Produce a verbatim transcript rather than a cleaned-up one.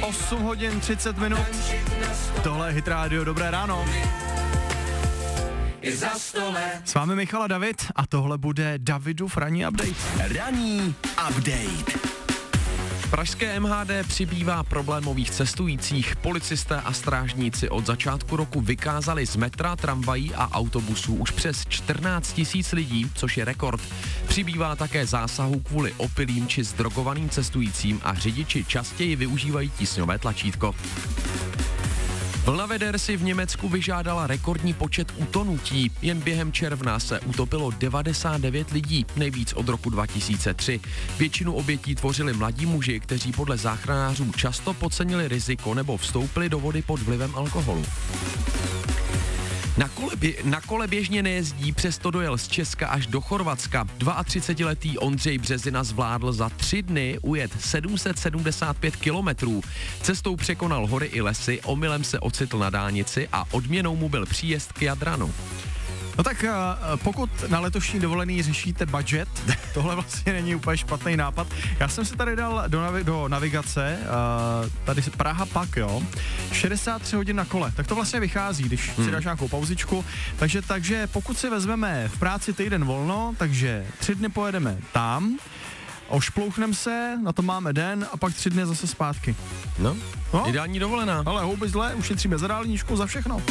osm hodin třicet minut. Tohle je Hit Radio, dobré ráno. S vámi Michal a David a tohle bude Davidův ranní update. Ranní update. Pražské M H D přibývá problémových cestujících. Policisté a strážníci od začátku roku vykázali z metra, tramvají a autobusů už přes čtrnáct tisíc lidí, což je rekord. Přibývá také zásahů kvůli opilým či zdrogovaným cestujícím a řidiči častěji využívají tísňové tlačítko. Vlna veder si v Německu vyžádala rekordní počet utonutí. Jen během června se utopilo devadesát devět lidí, nejvíc od roku dva tisíce tři. Většinu obětí tvořili mladí muži, kteří podle záchranářů často podcenili riziko nebo vstoupili do vody pod vlivem alkoholu. Na kole, bě- na kole běžně nejezdí, přesto dojel z Česka až do Chorvatska. třicetiletý Ondřej Březina zvládl za tři dny ujet sedm set sedmdesát pět kilometrů. Cestou překonal hory i lesy, omylem se ocitl na dálnici a odměnou mu byl příjezd k Jadranu. No tak pokud na letošní dovolený řešíte budget, tohle vlastně není úplně špatný nápad. Já jsem se tady dal do, navi- do navigace, tady se Praha pak, jo, šedesát tři hodin na kole, tak to vlastně vychází, když hmm. si dáš nějakou pauzičku, takže, takže pokud si vezmeme v práci týden volno, takže tři dny pojedeme tam, ošplouchneme se, na to máme den a pak tři dny zase zpátky. No, no? Ideální dovolená. Ale houby zle, ušetříme za dálničku, za všechno.